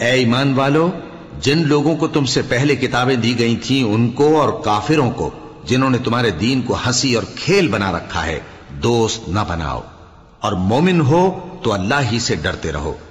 ऐ ईमान वालो, जिन लोगों को तुमसे पहले किताबें दी गई थीं उनको और काफिरों को जिन्होंने तुम्हारे दीन को हंसी और खेल बना रखा है, दोस्त न बनाओ, और मोमिन हो तो अल्लाह ही से डरते रहो।